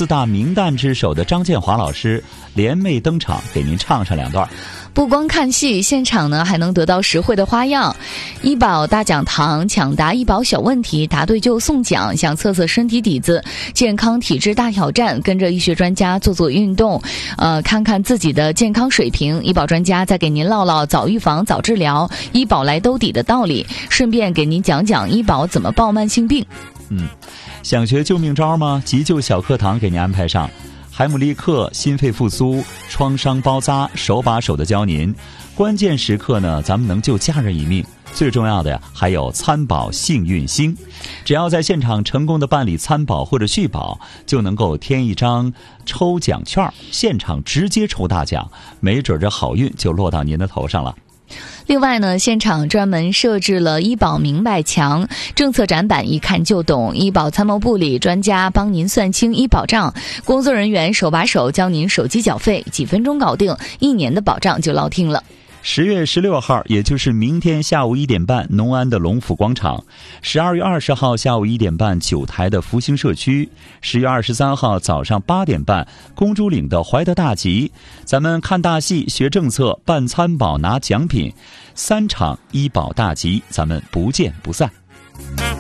4大名旦之首的张建华老师联袂登场，给您唱上2段。 不光看戏，现场呢还能得到实惠的花样。医保大讲堂，抢答医保小问题，答对就送奖。想测测身体底子，健康体质大挑战，跟着医学专家做运动，看看自己的健康水平。医保专家再给您唠唠早预防、早治疗、医保来兜底的道理，顺便给您讲讲医保怎么报慢性病。 想学救命招吗？急救小课堂给您安排上。海姆立克心肺复苏、创伤包扎，手把手的教您。关键时刻呢，咱们能救家人一命。最重要的呀，还有参保幸运星。只要在现场成功的办理参保或者续保，就能够添一张抽奖券，现场直接抽大奖，没准这好运就落到您的头上了。 另外呢，现场专门设置了医保明白墙，政策展板一看就懂。医保参谋部里专家帮您算清医保账，工作人员手把手教您手机缴费，几分钟搞定，1年的保障就落听了。 10月16号，也就是明天下午1点半，农安的龙府广场；12月20号下午1点半，九台的福星社区；10月23号早上8点半，公主岭的怀德大集。咱们看大戏、学政策、办参保、拿奖品，3场医保大集，咱们不见不散。